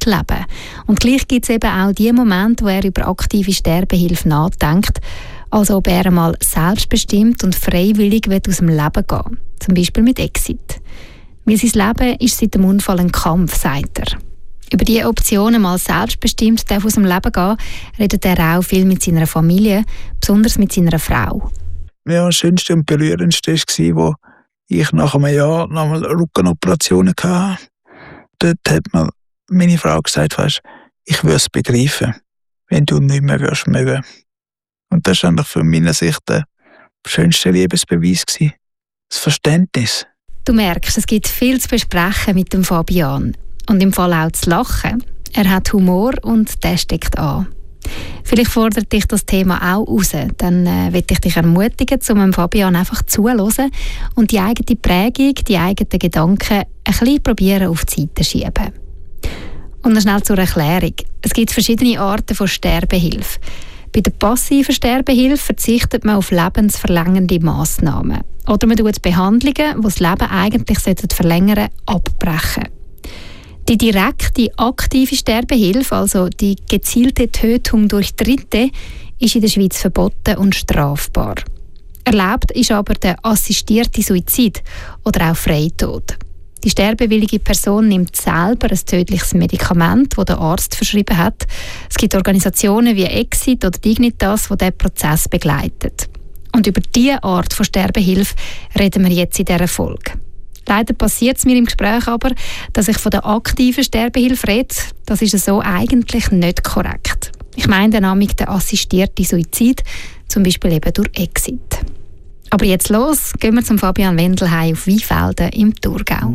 leben. Und gleich gibt es eben auch die Momente, wo er über aktive Sterbehilfe nachdenkt, also ob er einmal selbstbestimmt und freiwillig aus dem Leben gehen will. Zum Beispiel mit Exit. Weil sein Leben ist seit dem Unfall ein Kampf, sagt er. Über diese Optionen, mal selbstbestimmt aus dem Leben gehen, redet er auch viel mit seiner Familie, besonders mit seiner Frau. Ja, das Schönste und Berührendste war, wo ich nach einem Jahr nochmal Rückenoperationen hatte. Dort hat mir meine Frau gesagt, weißt, ich würde es begreifen, wenn du nicht mehr mögen würdest. Und das war eigentlich von meiner Sicht der schönste Liebesbeweis. Das Verständnis. Du merkst, es gibt viel zu besprechen mit dem Fabian. Und im Fall auch zu lachen. Er hat Humor und der steckt an. Vielleicht fordert dich das Thema auch raus. Dann will ich dich ermutigen, um Fabian einfach zuzuhören und die eigene Prägung, die eigenen Gedanken ein bisschen probieren auf die Seite zu schieben. Und noch schnell zur Erklärung. Es gibt verschiedene Arten von Sterbehilfe. Bei der passiven Sterbehilfe verzichtet man auf lebensverlängernde Massnahmen. Oder man tut Behandlungen, die das Leben eigentlich verlängern sollten, abbrechen. Die direkte, aktive Sterbehilfe, also die gezielte Tötung durch Dritte, ist in der Schweiz verboten und strafbar. Erlaubt ist aber der assistierte Suizid oder auch Freitod. Die sterbewillige Person nimmt selber ein tödliches Medikament, das der Arzt verschrieben hat. Es gibt Organisationen wie Exit oder Dignitas, die diesen Prozess begleiten. Und über diese Art von Sterbehilfe reden wir jetzt in dieser Folge. Leider passiert es mir im Gespräch aber, dass ich von der aktiven Sterbehilfe rede. Das ist so eigentlich nicht korrekt. Ich meine nämlich den assistierten Suizid, zum Beispiel eben durch Exit. Aber jetzt los, gehen wir zum Fabian Wendelheim auf Weinfelden im Thurgau.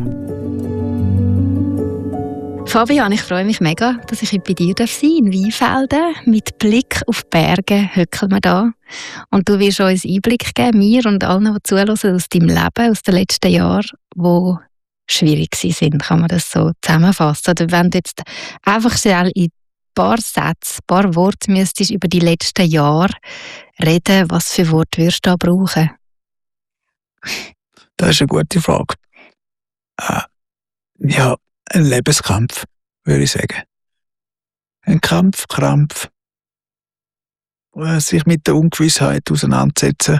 Fabian, ich freue mich mega, dass ich heute bei dir sein darf, in Weinfelden. Mit Blick auf die Berge hückeln wir da. Und du wirst uns Einblick geben, mir und allen, die zuhören, aus deinem Leben, aus den letzten Jahren, die schwierig sind, kann man das so zusammenfassen. Oder wenn du jetzt einfach schnell in ein paar Sätze, ein paar Worte müsstest über die letzten Jahre reden, was für Worte würdest du da brauchen? Das ist eine gute Frage. Ja, ein Lebenskampf, würde ich sagen. Ein Krampf. Sich mit der Ungewissheit auseinandersetzen,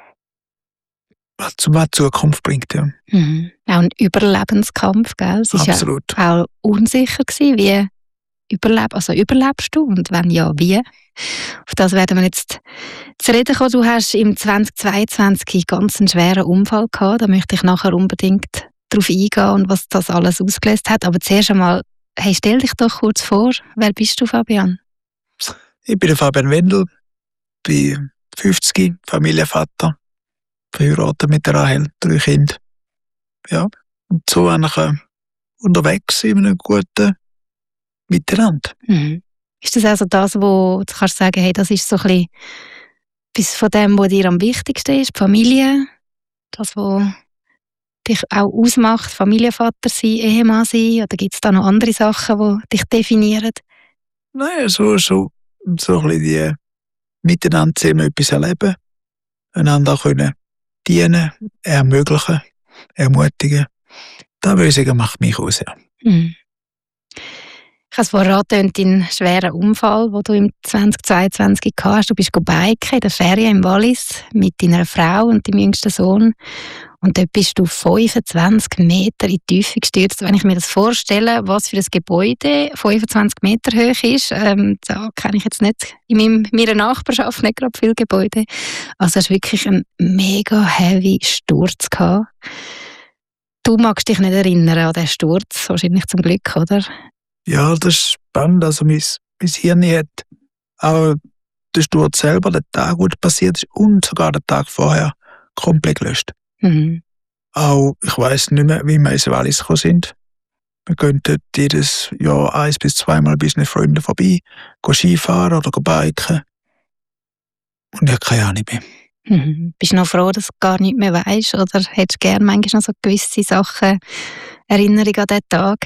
was die Zukunft bringt. Ja. Mhm. Auch ein Überlebenskampf, gell? Es war absolut. Ja auch unsicher gewesen, wie überlebst du und wenn ja, wie? Auf das werden wir jetzt zu reden kommen. Du hast im 2022 ganz einen schweren Unfall gehabt. Da möchte ich nachher unbedingt darauf eingehen und was das alles ausgelöst hat. Aber zuerst einmal, hey, stell dich doch kurz vor. Wer bist du, Fabian? Ich bin der Fabian Wendel, bin 50, Familienvater, verheiratet mit der Rahel, 3 Kinder. Ja, und so eigentlich unterwegs in einem guten Miteinander. Mhm. Ist das also das, wo du kannst sagen, hey, das ist so ein bisschen von dem, was dir am wichtigsten ist, die Familie, das, was dich auch ausmacht, Familienvater sein, Ehemann sein, oder gibt es da noch andere Sachen, die dich definieren? Nein, so ein bisschen die miteinander zusammen etwas erleben, einander auch können dienen, ermöglichen, ermutigen. Das würde ich sagen, macht mich aus. Ja. Mhm. Ich habe es vorher angetönt, deinen schweren Unfall, den du im 2022 gehabt hast. Du bist biken in der Ferien im Wallis mit deiner Frau und deinem jüngsten Sohn. Und dort bist du 25 Meter in die Tiefe gestürzt. Wenn ich mir das vorstelle, was für ein Gebäude 25 Meter hoch ist, da kenne ich jetzt nicht in meiner Nachbarschaft nicht gerade viele Gebäude. Also du hast wirklich einen mega heavy Sturz gehabt. Du magst dich nicht erinnern an diesen Sturz, wahrscheinlich zum Glück, oder? Ja, das ist spannend. Also mein Hirn hat auch den Sturz selber, der Tag, wo passiert ist, und sogar den Tag vorher komplett gelöscht. Mhm. Auch, ich weiss nicht mehr, wie wir ins Wallis gekommen sind. Wir gehen dort jedes Jahr 1 bis 2 Mal bei unseren Freunden vorbei, gehen Skifahren oder gehen biken. Und ich habe keine Ahnung mehr. Mhm. Bist du noch froh, dass du gar nicht mehr weisst? Oder hättest du gerne manchmal noch so gewisse Sachen, Erinnerung an diesen Tag?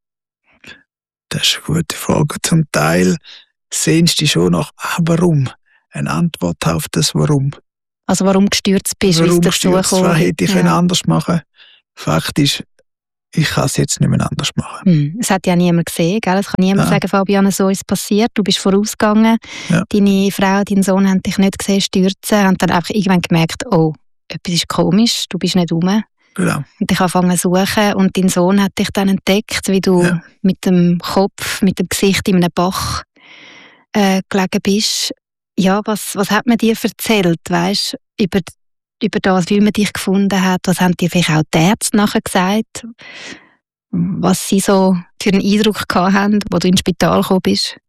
Das ist eine gute Frage. Zum Teil sehnst du dich schon nach warum. Eine Antwort auf das Warum. Also warum gestürzt bist, wie es dazu Was hätte ich anders machen können? Fakt ist, ich kann es jetzt nicht mehr anders machen. Es hat ja niemand gesehen, gell? Es kann niemand sagen, Fabian, so ist es passiert, du bist vorausgegangen, deine Frau, dein Sohn haben dich nicht gesehen stürzen, haben dann einfach irgendwann gemerkt, oh, etwas ist komisch, du bist nicht rum. Genau. Und ich angefangen zu suchen und dein Sohn hat dich dann entdeckt, wie du mit dem Kopf, mit dem Gesicht in einem Bach gelegen bist. Ja, was hat man dir erzählt, weißt, über das, wie man dich gefunden hat? Was haben dir vielleicht auch die Ärzte nachher gesagt? Was sie so für einen Eindruck gehabt haben, wo du ins Spital gekommen bist?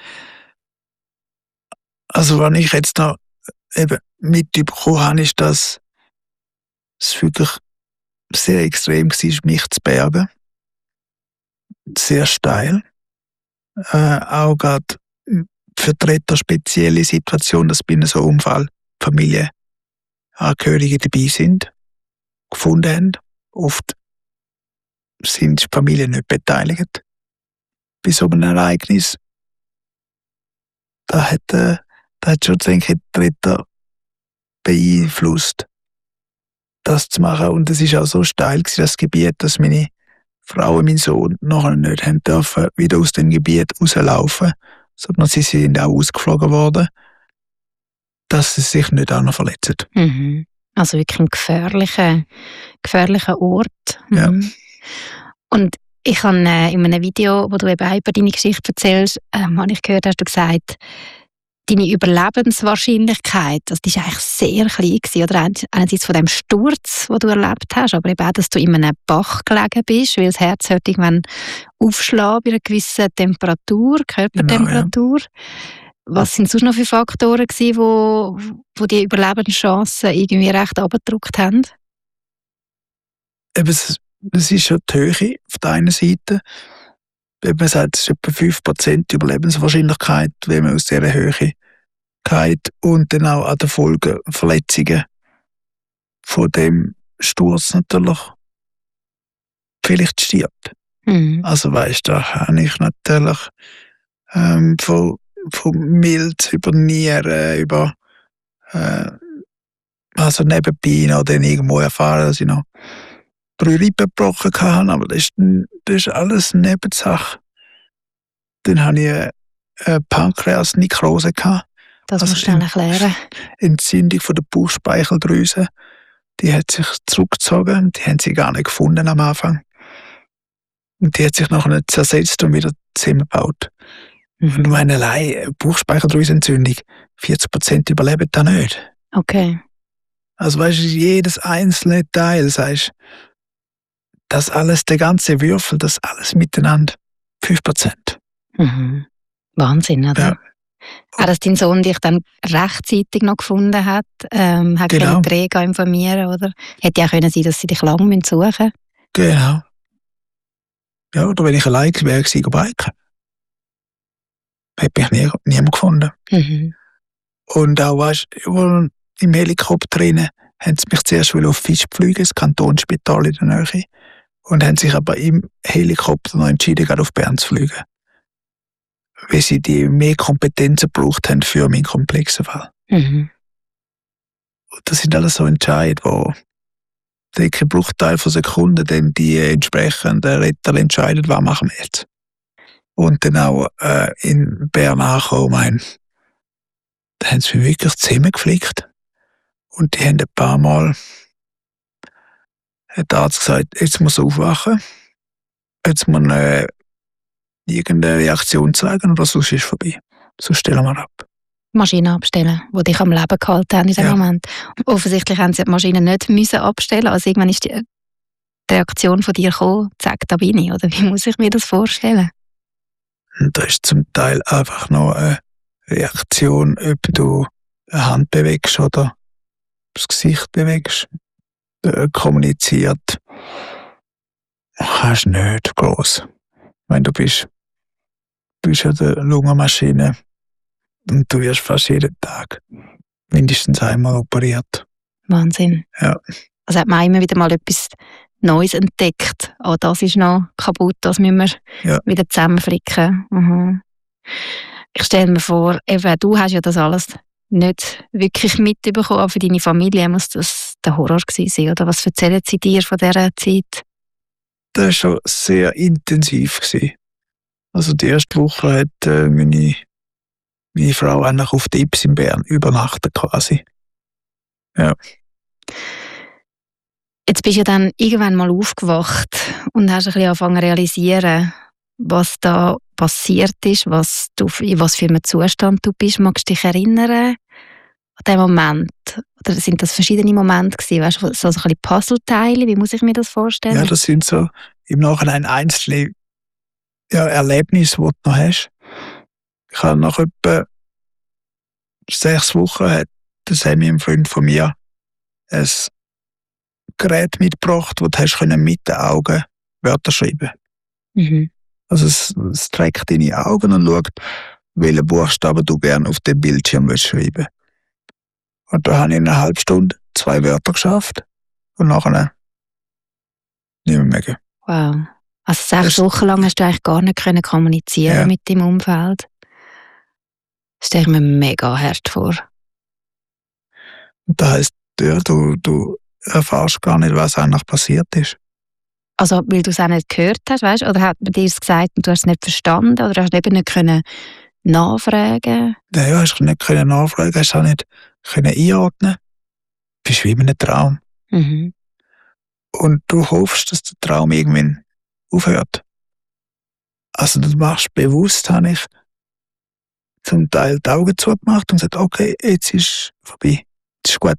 Also, was ich jetzt noch eben mitbekommen habe, ist, dass es wirklich sehr extrem war, mich zu bergen. Sehr steil. Auch gerade für die Retter spezielle Situation, dass bei einem so Unfall Familienangehörige dabei sind, gefunden haben. Oft sind die Familien nicht beteiligt. Bei so einem Ereignis, da hat schon, denke ich, die Retter beeinflusst, das zu machen. Und es war auch so steil, das Gebiet, dass meine Frau und mein Sohn nachher nicht haben dürfen, wieder aus dem Gebiet rauslaufen, sondern sie sind auch ausgeflogen worden, dass sie sich nicht auch noch verletzen. Mhm. Also wirklich ein gefährlicher Ort. Mhm. Ja. Und ich habe in einem Video, wo du eben auch über deine Geschichte erzählst, habe ich gehört, hast du gesagt, deine Überlebenswahrscheinlichkeit, also die war eigentlich sehr klein gewesen, oder einerseits von dem Sturz, den du erlebt hast, aber eben auch, dass du in einem Bach gelegen bist, weil das Herz hört irgendwann aufschlagen bei einer gewissen Temperatur, Körpertemperatur. Genau, ja. Was sind sonst noch für Faktoren gewesen, wo die Überlebenschancen irgendwie recht abgedrückt haben? Eben, es ist schon die Höhe auf der einen Seite. Man sagt, es ist etwa 5% Überlebenswahrscheinlichkeit, wenn man aus dieser Höhe geht und dann auch an den Folgen, Verletzungen von dem Sturz natürlich vielleicht stirbt. Mhm. Also weisst du, da habe ich natürlich von Milz über Nieren, über also Nebenbein oder dann irgendwo erfahren, dass ich noch 3 Rippen gebrochen hatte, aber das ist alles Nebensache. Dann hatte ich eine Pankreasnekrose. Das musst du dann erklären. Entzündung von der Bauchspeicheldrüse. Die hat sich zurückgezogen. Die haben sie gar nicht gefunden am Anfang. Und die hat sich nachher nicht zersetzt und wieder zusammengebaut. Mhm. Und meine allein Bauchspeicheldrüsenentzündung, 40% überleben da nicht. Okay. Also weißt du, jedes einzelne Teil, sagst das alles, der ganze Würfel, das alles miteinander, 5%. Mhm. Wahnsinn, oder? Ja. Auch, dass dein Sohn dich dann rechtzeitig noch gefunden hat, hat genau. Träger informieren, oder? Hätte ja auch können sein, dass sie dich lange suchen müssen. Genau. Ja, oder wenn ich allein wäre, biken. Hätte mich niemand gefunden. Mhm. Und auch, weißt du, im Helikopter drinnen, haben sie mich zuerst auf Fisch fliegen, das Kantonsspital in der Nähe, und haben sich aber im Helikopter noch entschieden, gerade auf Bern zu fliegen. Weil sie die mehr Kompetenzen gebraucht haben für meinen komplexen Fall. Mhm. Und das sind alles so Entscheidungen, wo ein Bruchteil von Sekunden dann die entsprechenden Retter entscheiden, was machen wir jetzt. Und dann auch in Bern angekommen, da haben sie mich wirklich zusammengeflickt. Und die haben ein paar Mal, hat der Arzt gesagt, jetzt muss er aufwachen, jetzt muss man irgendeine Reaktion zeigen oder sonst ist es vorbei. So stellen wir ab. Maschinen abstellen, die dich am Leben gehalten haben in dem Moment. Offensichtlich haben sie die Maschinen nicht müssen abstellen. Also irgendwann ist die Reaktion von dir gekommen, zack, da bin ich. Oder wie muss ich mir das vorstellen? Und da ist zum Teil einfach noch eine Reaktion, ob du eine Hand bewegst oder das Gesicht bewegst. Kommuniziert. Kannst nicht gross. Wenn du bist an der Lungenmaschine und du wirst fast jeden Tag mindestens einmal operiert. Wahnsinn. Ja. Also hat man immer wieder mal etwas Neues entdeckt. Oh, das ist noch kaputt, das müssen wir wieder zusammenflicken. Mhm. Ich stelle mir vor, eben, du hast ja das alles nicht wirklich mitbekommen, aber für deine Familie muss das der Horror gewesen sein, oder? Was erzählen sie dir von dieser Zeit? Das war schon sehr intensiv gewesen. Also die erste Woche hat meine Frau eigentlich auf der Yps in Bern übernachtet quasi. Ja. Jetzt bist du ja dann irgendwann mal aufgewacht und hast ein bisschen angefangen zu realisieren, was da passiert ist, in was für einem Zustand du bist. Magst du dich erinnern an diesen Moment? Oder sind das verschiedene Momente gewesen? Weißt du, so ein bisschen Puzzleteile? Wie muss ich mir das vorstellen? Ja, das sind so im Nachhinein einzelne Erlebnisse, die du noch hast. Ich habe nach etwa 6 Wochen hat der Sammy, ein Freund von mir, ein Gerät mitgebracht, wo du mit den Augen Wörter schreiben. Mhm. Also es trägt deine Augen und schaut, welchen Buchstaben du gerne auf dem Bildschirm schreiben willst. Und da habe ich in einer halben Stunde 2 Wörter geschafft und nachher nicht mehr. Wow. Also 6 Wochen lang hast du eigentlich gar nicht kommunizieren mit deinem Umfeld. Das stelle ich mir mega hart vor. Und das heisst, ja, du erfährst gar nicht, was eigentlich passiert ist. Also, weil du es auch nicht gehört hast, weißt? Oder hat man dir es gesagt und du hast es nicht verstanden? Oder hast du eben nicht können nachfragen? Nein, hast du nicht können nachfragen, hast du auch nicht können einordnen. Du bist wie in einem Traum. Mhm. Und du hoffst, dass der Traum irgendwann aufhört. Also du machst bewusst, habe ich zum Teil die Augen zugemacht und gesagt, okay, jetzt ist vorbei, jetzt ist gut.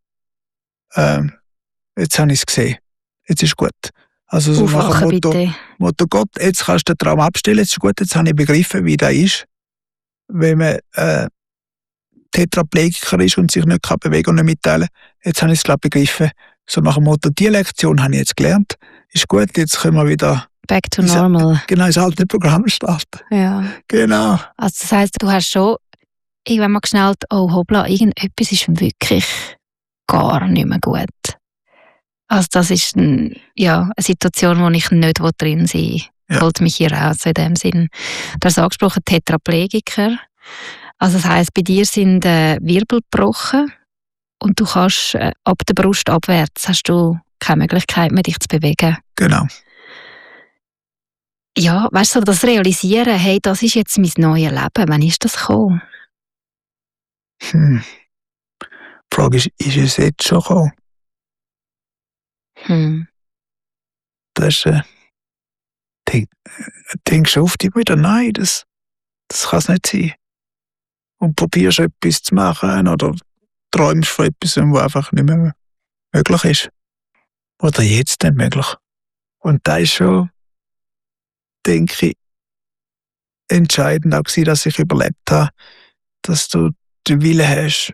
Jetzt habe ich es gesehen, jetzt ist gut. Also so nach dem Motto Gott, jetzt kannst du den Traum abstellen, jetzt ist gut, jetzt habe ich begriffen, wie das ist, wenn man Tetraplegiker ist und sich nicht bewegen kann und nicht mitteilen. Jetzt habe ich es, glaube ich, begriffen. So nach dem Motto, die Lektion habe ich jetzt gelernt, ist gut, jetzt können wir wieder back to normal. Genau, das alte Programm starten. Ja. Genau. Also das heisst, du hast schon irgendwann mal geschnallt, oh hoppla, irgendetwas ist wirklich gar nicht mehr gut. Also das ist eine Situation, wo ich nicht drin sein will. Ja. Holt mich hier raus in dem Sinn. Du hast angesprochen, Tetraplegiker. Also das heisst, bei dir sind Wirbel gebrochen und du kannst ab der Brust abwärts hast du keine Möglichkeit mehr, dich zu bewegen. Genau. Ja, weißt du, das Realisieren, hey, das ist jetzt mein neues Leben. Wann ist das gekommen? Die Frage ist es jetzt schon gekommen? Das denkst du oft wieder, nein, das kann es nicht sein. Und probierst etwas zu machen oder träumst von etwas, was einfach nicht mehr möglich ist. Oder jetzt nicht möglich. Und da ist schon, denke ich, entscheidend auch gewesen, dass ich überlebt habe, dass du den Willen hast,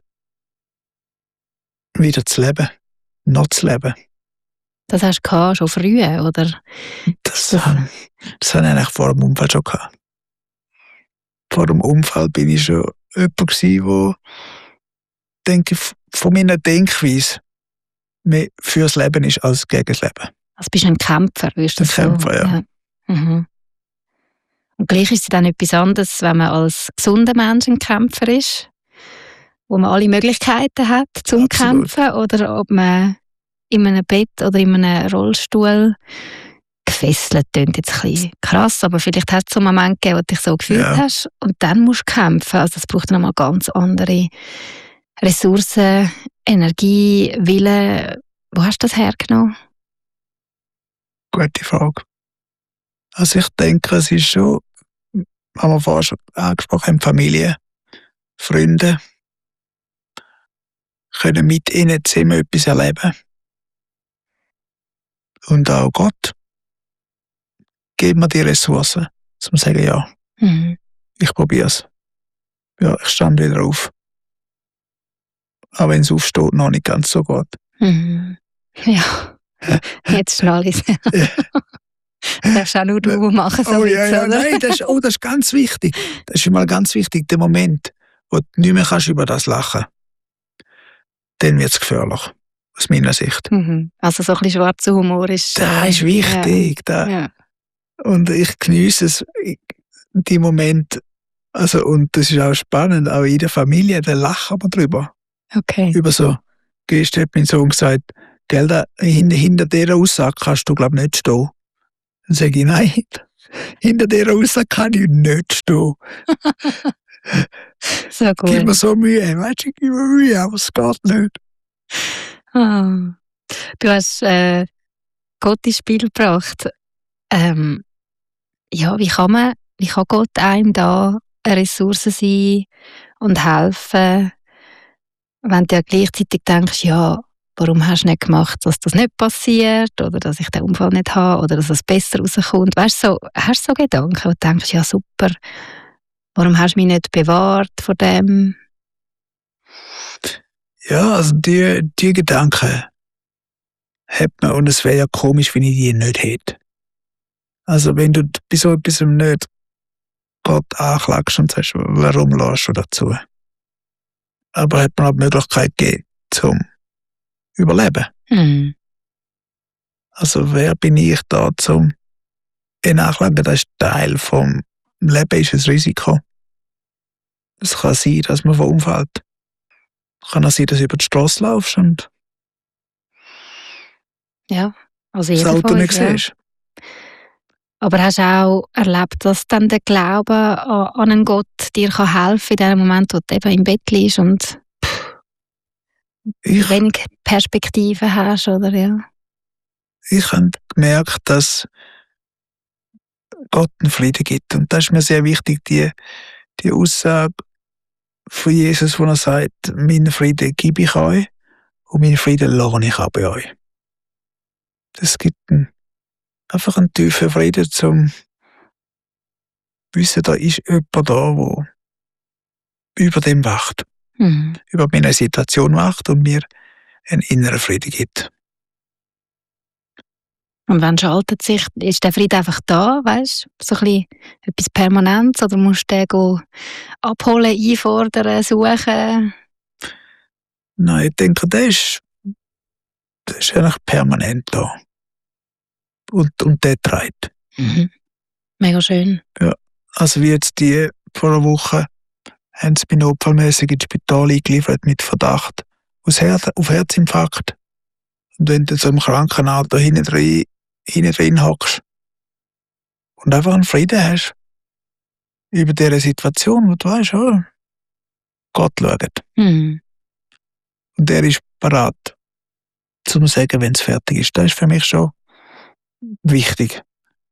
wieder zu leben, noch zu leben. Das hast du schon früh, oder? Das habe ich eigentlich vor dem Unfall schon gehabt. Vor dem Unfall bin ich schon jemand gewesen, der, denke ich, von meiner Denkweise mehr fürs Leben ist als gegen das Leben. Also bist du ein Kämpfer, wirst du ein Kämpfer, ja. Mhm. Und gleich ist es dann etwas anderes, wenn man als gesunder Mensch ein Kämpfer ist, wo man alle Möglichkeiten hat zum Kämpfen, oder ob man in einem Bett oder in einem Rollstuhl gefesselt, klingt jetzt ein bisschen krass, aber vielleicht hat es so einen Moment gegeben, wo du dich so gefühlt hast und dann musst du kämpfen. Also das braucht nochmal ganz andere Ressourcen, Energie, Wille. Wo hast du das hergenommen? Gute Frage. Also ich denke, es ist schon, haben wir vorhin schon angesprochen, Familie, Freunde, können mit ihnen zusammen etwas erleben. Und auch Gott gibt mir die Ressourcen, um zu sagen, ja, ich probiere es. Ja, ich stand wieder auf. Auch wenn es aufsteht, noch nicht ganz so gut. Ja, jetzt schnall ich es. Das darfst auch nur du machen. So Nein, das ist ganz wichtig. Das ist mal ganz wichtig, der Moment, wo du nicht mehr kannst über das lachen. Dann wird es gefährlich, aus meiner Sicht. Also so ein bisschen schwarzer Humor ist... Das ist wichtig. Ja. Und ich geniesse es, die Momente, also, und das ist auch spannend, auch in der Familie, da lachen wir drüber. Okay. Über so, gestern hat mein Sohn gesagt, gell, hinter dieser Aussage kannst du, glaube ich, nicht stehen. Dann sage ich, nein, hinter dieser Aussage kann ich nicht stehen. So gut. Gib mir so Mühe, weißt du, ich gebe mir Mühe, aber es geht nicht. Ah. Du hast Gott ins Spiel gebracht. Ja, wie kann Gott einem da eine Ressource sein und helfen, wenn du ja gleichzeitig denkst, ja, warum hast du nicht gemacht, dass das nicht passiert oder dass ich den Unfall nicht habe oder dass es besser rauskommt. Weißt du, so, hast du so Gedanken, wo du denkst, ja super, warum hast du mich nicht bewahrt vor dem? Ja, also die Gedanken hat man und es wäre ja komisch, wenn ich die nicht hätte. Also wenn du bei so etwas nicht Gott anklagst und sagst, warum lässt du dazu? Aber hat man auch die Möglichkeit gegeben, zum Überleben. Hm. Also wer bin ich da zum Nachleben? Das ist Teil vom Leben, ist ein Risiko. Es kann sein, dass man verunfallt. Kann auch sein, dass du über die Straße laufst und Ja, also das jeder Auto von nicht uns, ja. siehst. Aber hast du auch erlebt, dass dann der Glaube an einen Gott dir helfen kann in dem Moment, wo du eben im Bett liegst und Ich, wenig Perspektive hast, oder ja? ich habe gemerkt, dass Gott einen Frieden gibt. Und das ist mir sehr wichtig, die Aussage von Jesus, wo er sagt, meinen Frieden gebe ich euch und meinen Frieden lasse ich auch bei euch. Das gibt einfach einen tiefen Frieden, zum wissen, da ist jemand da, der über dem wacht, Mhm. über meine Situation wacht und mir einen inneren Frieden gibt. Und wann schaltet sich, ist der Frieden einfach da, weißt du, so ein bisschen etwas Permanentes, oder musst du den abholen, einfordern, suchen? Nein, ich denke, der ist eigentlich permanent da. Und der trägt. Mhm. Mega schön. Ja. Also wie jetzt die vor einer Woche haben sie mich notfallmäßig ins Spital eingeliefert mit Verdacht auf Herzinfarkt. Und wenn du so im Krankenauto hinten drin hockst und einfach einen Frieden hast über diese Situation, wo du weißt, oh, Gott schaut. Mhm. Und der ist bereit, zum sagen, wenn es fertig ist. Das ist für mich schon wichtig.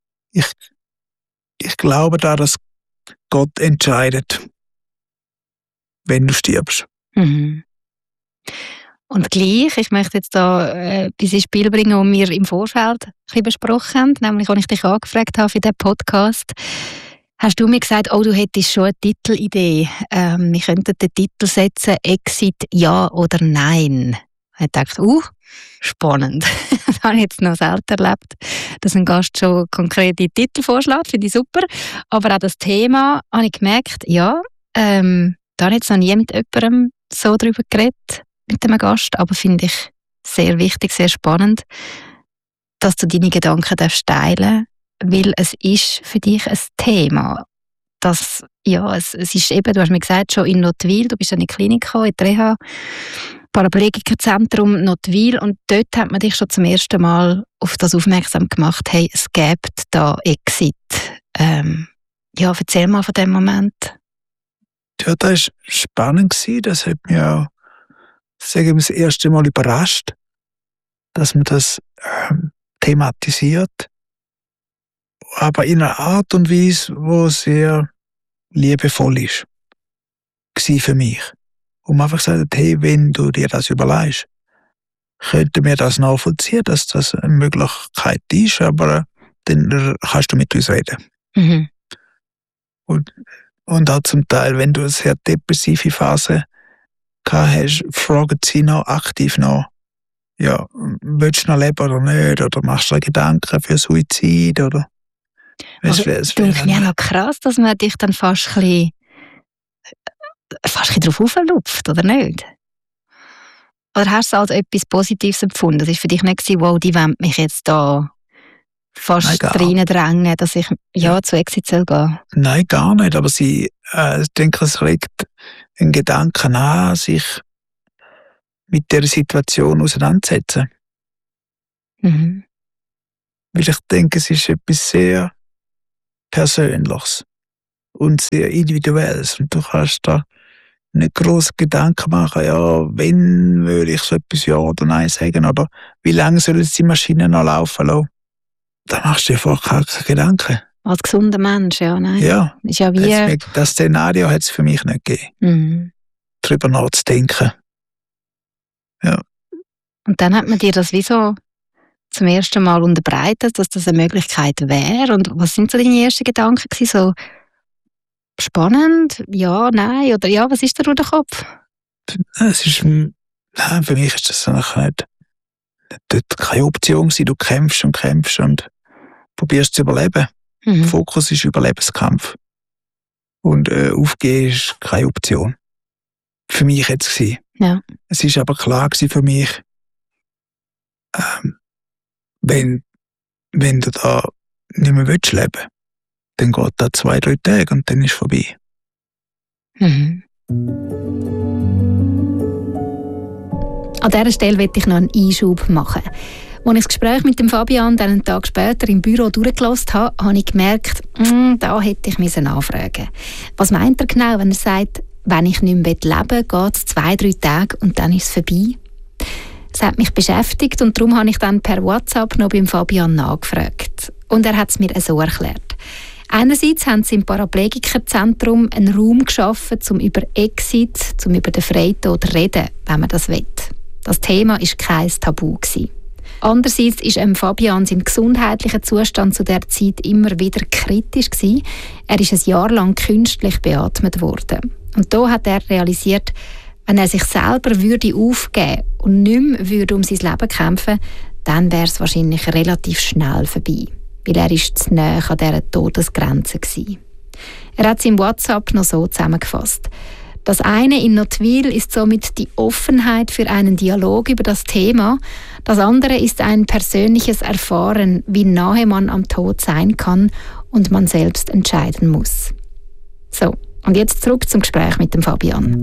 Ich glaube daran, dass Gott entscheidet, wenn du stirbst. Mhm. Und gleich, ich möchte jetzt da etwas ins Spiel bringen, was wir im Vorfeld ein bisschen besprochen haben, nämlich als ich dich angefragt habe für diesen Podcast, hast du mir gesagt, oh, du hättest schon eine Titelidee. Wir könnten den Titel setzen, Exit Ja oder Nein. Ich dachte, spannend. Das habe ich jetzt noch selten erlebt, dass ein Gast schon konkrete Titel vorschlägt, finde ich super. Aber auch das Thema habe ich gemerkt, ja, da habe ich jetzt noch nie mit jemandem so darüber geredet, mit einem Gast, aber finde ich sehr wichtig, sehr spannend, dass du deine Gedanken teilen darfst, weil es ist für dich ein Thema. Das, ja, es ist eben, du hast mir gesagt, schon in Nottwil, du bist in die Klinik gekommen, in die Reha, Paraplegikerzentrum Nottwil, und dort hat man dich schon zum ersten Mal auf das aufmerksam gemacht, hey, es gibt da Exit. Ja, erzähl mal von dem Moment. Ja, das war spannend. Das hat mich auch, sagen wir, das erste Mal überrascht, dass man das thematisiert. Aber in einer Art und Weise, die sehr liebevoll ist, war für mich. Und man einfach gesagt, hey, wenn du dir das überlegst, könnten wir das nachvollziehen, dass das eine Möglichkeit ist, aber dann kannst du mit uns reden. Mhm. Und auch zum Teil, wenn du eine sehr depressive Phase gehabt hast, fragen sie noch aktiv nach, ja, willst du noch leben oder nicht? Oder machst du dir Gedanken für Suizid? Oder Also, es denke mir noch krass, dass man dich dann fast ein bisschen drauf auflupft, oder nicht? Oder hast du es als etwas Positives empfunden? Das war für dich nicht, wow, die wollen mich jetzt da fast reindrängen, dass ich zu Exit soll gehen? Nein, gar nicht. Aber ich denke, es regt einen Gedanken an, sich mit der Situation auseinanderzusetzen. Mhm. Weil ich denke, es ist etwas sehr Persönliches und sehr Individuelles. Und du kannst da nicht grosse Gedanken machen, ja, wenn würde ich so etwas Ja oder Nein sagen, oder wie lange soll jetzt die Maschine noch laufen lassen? Da machst du dir einfach keine Gedanken. Als gesunder Mensch, ja, nein. Ja, Ist ja wie... das Szenario hat es für mich nicht gegeben, Mhm. darüber nachzudenken. Ja. Und dann hat man dir das wie so zum ersten Mal unterbreitet, dass das eine Möglichkeit wäre. Und was sind so deine ersten Gedanken gewesen? So spannend? Ja, nein? Oder ja, was ist da durch den Kopf? Es ist, nein, für mich ist das eigentlich nicht dort keine Option gewesen. Du kämpfst und probierst zu überleben. Mhm. Fokus ist Überlebenskampf. Und aufgeben ist keine Option. Für mich jetzt gewesen. Ja. Es ist aber klar gewesen für mich, wenn du da nicht mehr leben willst, dann geht da 2-3 Tage und dann ist es vorbei. Mhm. An dieser Stelle möchte ich noch einen Einschub machen. Als ich das Gespräch mit dem Fabian dann einen Tag später im Büro durchgelassen habe, habe ich gemerkt, da hätte ich nachfragen müssen. Was meint er genau, wenn er sagt, wenn ich nicht mehr leben will, geht es 2-3 Tage und dann ist es vorbei? Das hat mich beschäftigt und darum habe ich dann per WhatsApp noch beim Fabian nachgefragt. Und er hat es mir so erklärt. Einerseits haben sie im Paraplegikerzentrum einen Raum geschaffen, um über Exit, um über den Freitod zu reden, wenn man das will. Das Thema war kein Tabu gewesen. Andererseits ist Fabian sein gesundheitlicher Zustand zu der Zeit immer wieder kritisch gewesen. Er ist ein Jahr lang künstlich beatmet worden. Und da hat er realisiert, wenn er sich selber würde aufgeben und nicht mehr würde um sein Leben kämpfen, dann wäre es wahrscheinlich relativ schnell vorbei. Weil er ist zu nahe an dieser Todesgrenze war. Er hat es im WhatsApp noch so zusammengefasst. Das eine in Nottwil ist somit die Offenheit für einen Dialog über das Thema. Das andere ist ein persönliches Erfahren, wie nahe man am Tod sein kann und man selbst entscheiden muss. So, und jetzt zurück zum Gespräch mit dem Fabian.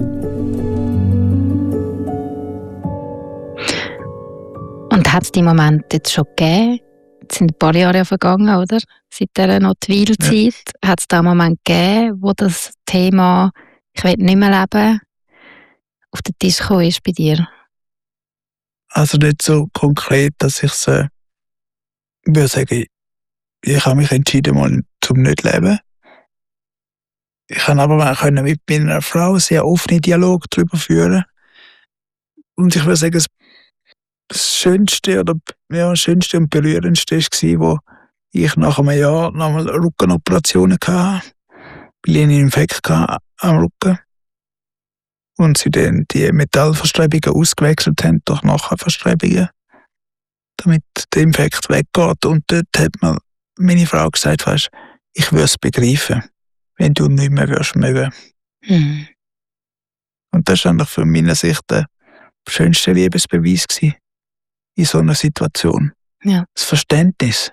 Und hat es die Momente jetzt schon gegeben? Es sind ein paar Jahre vergangen, oder? Seit dieser Nottwil-Zeit. Ja. Hat es da einen Moment gegeben, wo das Thema «Ich will nicht mehr leben» auf den Tisch gekommen ist bei dir? Also nicht so konkret, dass ich würde sagen, ich habe mich entschieden, mal zum nicht leben. Ich kann aber mit meiner Frau einen sehr offenen Dialog darüber führen. Und ich würde sagen, das Schönste und Berührendste war, wo ich nach einem Jahr nochmal Rückenoperationen hatte, weil ich einen Infekt hatte am Rücken. Und sie dann die Metallverstrebungen ausgewechselt haben durch Nachverstrebungen, damit der Infekt weggeht. Und dort hat mir meine Frau gesagt, weißt, ich würde es begreifen, wenn du nicht mehr mögen. Mhm. Und das war eigentlich für meine Sicht der schönste Liebesbeweis gewesen, in so einer Situation. Ja. Das Verständnis.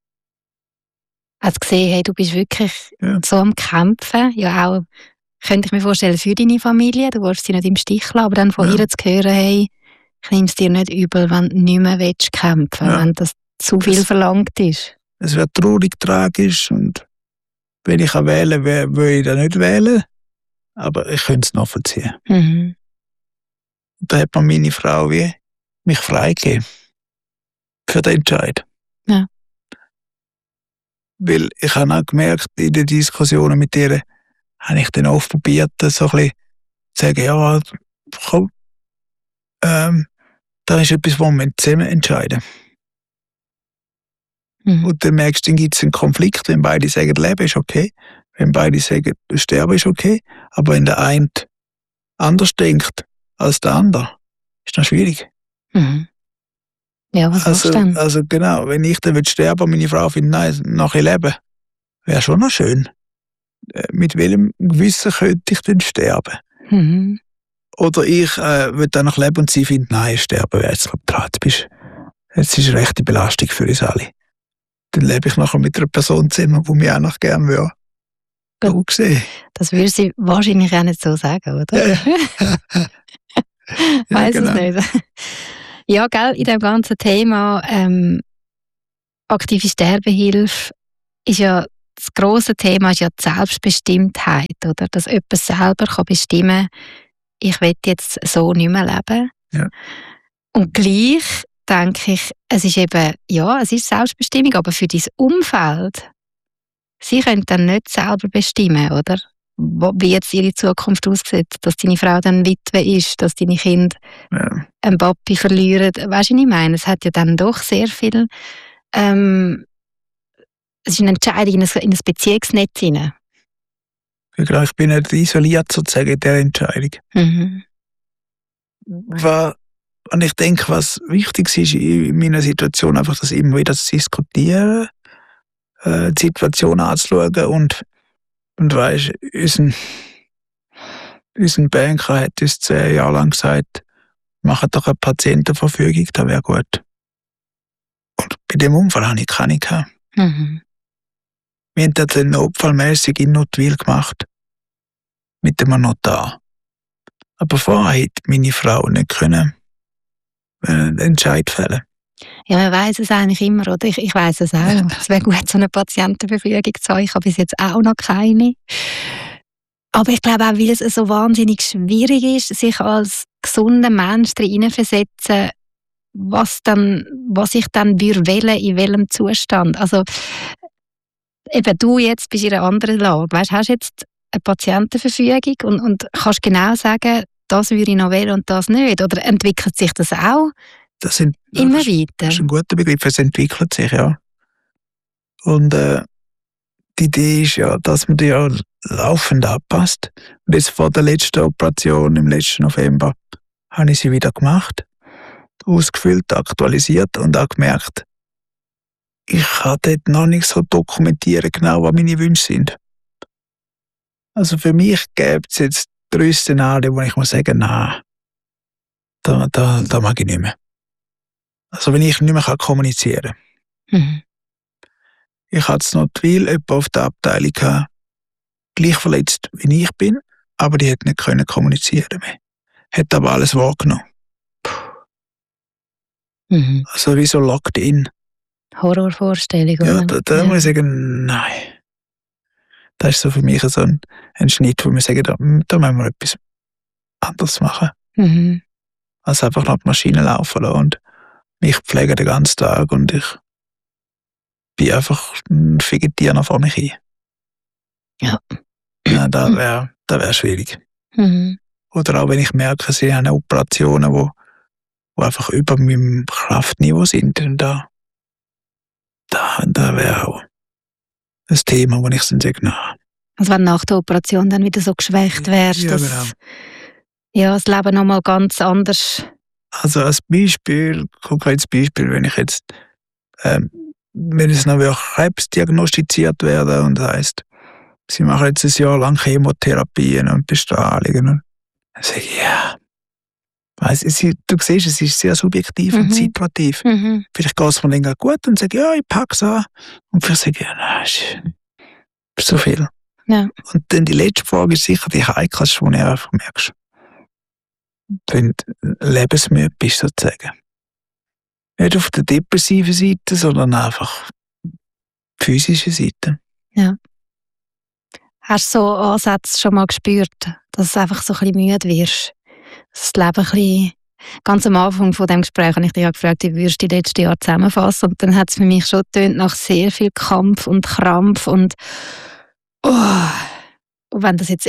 Hast gesehen, hey, du bist wirklich so am Kämpfen, ja auch, könnte ich mir vorstellen, für deine Familie, du willst sie nicht im Stich lassen, aber dann von ihr zu hören, hey, ich nehme es dir nicht übel, wenn du nicht mehr kämpfen willst, wenn das zu viel verlangt ist. Es wäre traurig, tragisch und wenn ich wählen kann, würde ich das nicht wählen, aber ich könnte es nachvollziehen. Mhm. Und da hat mir meine Frau mich freigegeben für den Entscheid. Ja. Weil ich habe auch gemerkt, in den Diskussionen mit ihr, habe ich dann oft probiert, so ein bisschen zu sagen, ja, komm, da ist etwas, wo wir zusammen entscheiden. Mhm. Und dann merkst du, dann gibt es einen Konflikt, wenn beide sagen, Leben ist okay, wenn beide sagen, Sterben ist okay, aber wenn der eine anders denkt als der andere, ist das schwierig. Mhm. Ja, was machst du dann? Also genau, wenn ich dann sterben und meine Frau findet, nein, nachher leben, wäre schon noch schön. Mit welchem Gewissen könnte ich denn sterben? Mhm. Oder ich will dann noch leben und sie findet, nein, sterben wäre jetzt jetzt ist eine rechte Belastung für uns alle. Dann lebe ich nachher mit einer Person zusammen, die mich auch noch gerne will. So gesehen. Das würde sie wahrscheinlich auch nicht so sagen, oder? Ja. Weiss genau. es nicht. Ja, gell, in dem ganzen Thema aktive Sterbehilfe ist ja das grosse Thema ist ja die Selbstbestimmtheit, oder? Dass jemand selber kann bestimmen kann, ich will jetzt so nicht mehr leben. Ja. Und gleich denke ich, es ist eben, ja, es ist Selbstbestimmung, aber für dein Umfeld, sie können dann nicht selber bestimmen, oder? Wie jetzt ihre Zukunft aussieht, dass deine Frau dann Witwe ist, dass deine Kinder einen Papi verlieren. Weißt du, was ich meine? Es hat ja dann doch sehr viel, es ist eine Entscheidung in ein Beziehungsnetz hinein. Ja, ich bin nicht isoliert sozusagen in dieser Entscheidung. Mhm. Und ich denke, was wichtig ist in meiner Situation, einfach das immer wieder zu diskutieren, die Situation anzuschauen und weisst, unser Banker hat uns 10 Jahre lang gesagt, macht doch eine Patientenverfügung, das wäre gut. Und bei dem Unfall hatte ich keine gehabt. Mhm. Wir haben das notfallmässig in Notwil gemacht. Mit dem Notar. Aber vorher hätte meine Frau nicht können einen Entscheid fällen. Ja, man weiss es eigentlich immer, oder? Ich weiss es auch. Es wäre gut, so eine Patientenverfügung zu haben. Ich habe bis jetzt auch noch keine. Aber ich glaube auch, weil es so wahnsinnig schwierig ist, sich als gesunder Mensch hineinversetzen, was ich dann wählen, in welchem Zustand. Also, eben du jetzt bist in einer anderen Lage. Weißt, hast jetzt eine Patientenverfügung und kannst genau sagen, das würde ich noch wählen und das nicht? Oder entwickelt sich das auch immer weiter? Das ist ein guter Begriff, es entwickelt sich, ja. Und die Idee ist ja, dass man die ja laufend anpasst. Und jetzt vor der letzten Operation im letzten November habe ich sie wieder gemacht, ausgefüllt, aktualisiert und auch gemerkt, ich kann dort noch nicht so dokumentieren, genau was meine Wünsche sind. Also für mich gibt es jetzt 3 Szenarien, wo ich muss sagen, nein, da mag ich nicht mehr. Also wenn ich nicht mehr kommunizieren kann. Mhm. Ich hatte es noch viel jemanden auf der Abteilung gehabt, gleich verletzt wie ich bin, aber die hat nicht können kommunizieren mehr. Hat aber alles wahrgenommen. Mhm. Also wie so locked in. Horrorvorstellung, Ja, oder? da muss ich sagen, nein. Das ist so für mich so ein Schnitt, wo wir sagen, da müssen wir etwas anderes machen. Mhm. Als einfach noch die Maschine laufen lassen und mich pflege den ganzen Tag und ich bin einfach ein Vegetier noch vor mich hin. Ja. Ja, das wär schwierig. Mhm. Oder auch wenn ich merke, sie haben Operationen, wo einfach über meinem Kraftniveau sind. Und da wäre auch ein Thema, wo ich dann sage, nein. Also wenn nach der Operation dann wieder so geschwächt wärst, Ja, dass das Leben nochmal ganz anders. Also als Beispiel, konkretes Beispiel, wenn ich jetzt, wenn es noch Krebs diagnostiziert werden und das heisst, sie machen jetzt ein Jahr lang Chemotherapien und Bestrahlungen und dann sage ich, ja. Du siehst, es ist sehr subjektiv und situativ. Mhm. Vielleicht geht es mir länger gut und sage, ja, ich packe es an. Und vielleicht sage ich, ja, nein, ist so viel. Ja. Und dann die letzte Frage ist sicher die heikelste, wo du einfach merkst, wenn du lebensmüde bist, sozusagen. Nicht auf der depressiven Seite, sondern einfach physische Seite. Ja. Hast du so Ansätze schon mal gespürt, dass du einfach so ein bisschen müde wirst? Dass das Leben ein bisschen... Ganz am Anfang von dem Gespräch habe ich dich gefragt, wie würdest du die letzten Jahre zusammenfassen? Und dann hat es für mich schon getönt nach sehr viel Kampf und Krampf und und wenn das jetzt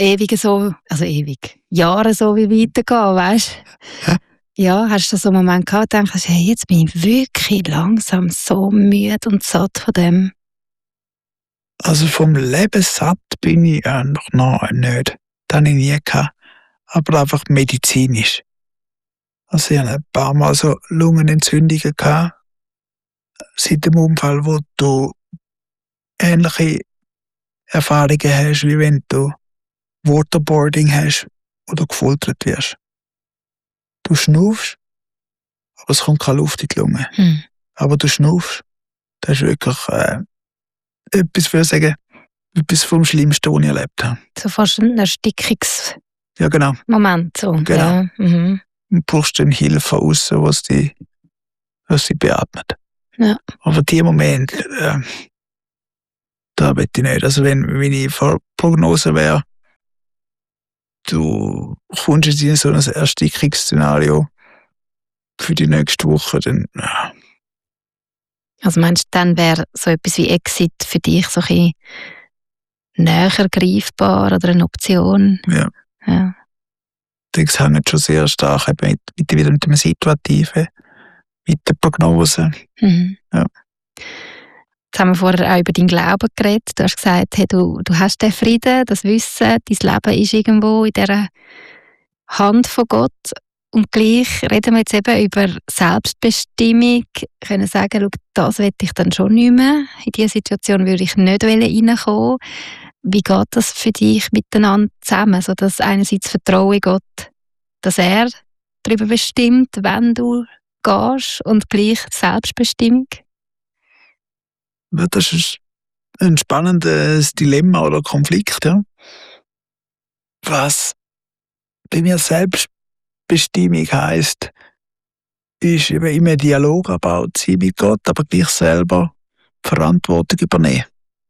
Jahre so wie weitergeht, weißt du? Ja, hast du so einen Moment gehabt, denkst du, hey, jetzt bin ich wirklich langsam so müde und satt von dem? Also vom Leben satt bin ich eigentlich noch nicht. Das habe ich nie gehabt. Aber einfach medizinisch. Also ich hatte ein paar Mal so Lungenentzündungen gehabt. Seit dem Unfall, wo du ähnliche Erfahrungen hast, wie wenn du Waterboarding hast oder gefoltert wirst. Du schnaufst, aber es kommt keine Luft in die Lunge. Aber du schnaufst. Das ist wirklich etwas, würde ich sagen, etwas vom Schlimmsten, was ich erlebt habe. So fast ein Erstickungsmoment. Ja, genau. So. Genau. Ja. Mhm. Du brauchst dann Hilfe von außen, was sie beatmet. Ja. Aber die Moment, da will ich nicht. Also wenn meine Prognose wäre, du kommst jetzt in so ein Erstickungsszenario für die nächste Woche, dann Also meinst du, dann wäre so etwas wie Exit für dich so ein bisschen näher greifbar oder eine Option? ja. Ja. Das hängt schon sehr stark eben wieder mit dem Situativen, mit der Prognose. Mhm. Ja. Jetzt haben wir vorher auch über deinen Glauben geredet. Du hast gesagt, hey, du hast den Frieden, das Wissen, dein Leben ist irgendwo in dieser Hand von Gott. Und gleich reden wir jetzt eben über Selbstbestimmung. Können sagen, schau, das will ich dann schon nicht mehr. In diese Situation würde ich nicht reinkommen. Wie geht das für dich miteinander zusammen? So dass einerseits Vertrauen in Gott, dass er darüber bestimmt, wenn du gehst, und gleich Selbstbestimmung? Ja, das ist ein spannendes Dilemma oder Konflikt. Ja. Was bei mir Selbstbestimmung heisst, ist eben immer ein Dialog gebaut sein mit Gott, aber gleich selber Verantwortung übernehmen.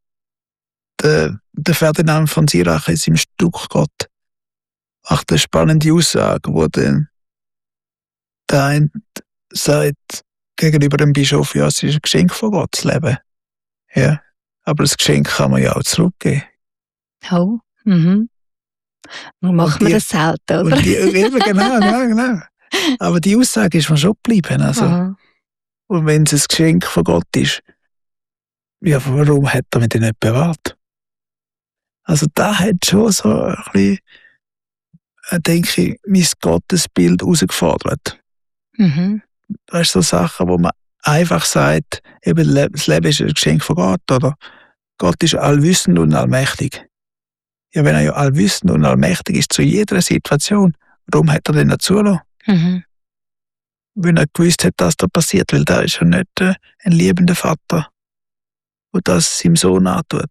Der Ferdinand von Sirach in seinem Stück Gott macht eine spannende Aussage, wo der eine sagt gegenüber dem Bischof, ja, es ist ein Geschenk von Gott, das Leben. Ja, aber das Geschenk kann man ja auch zurückgeben. Oh, mhm. Nun machen wir das selten, oder? Eben, genau. Aber die Aussage ist mir schon geblieben. Also. Und wenn es ein Geschenk von Gott ist, ja, warum hat er mich denn nicht bewahrt? Also da hat schon so ein bisschen, denke ich, mein Gottesbild herausgefordert. Mhm. Das ist so Sachen, wo man einfach sagt, eben, das Leben ist ein Geschenk von Gott, oder Gott ist allwissend und allmächtig. Ja, wenn er ja allwissend und allmächtig ist zu jeder Situation, warum hat er denn nicht zulassen? Mhm. Wenn er gewusst hat, dass das passiert, weil da ist ja nicht ein liebender Vater, der das seinem Sohn antut.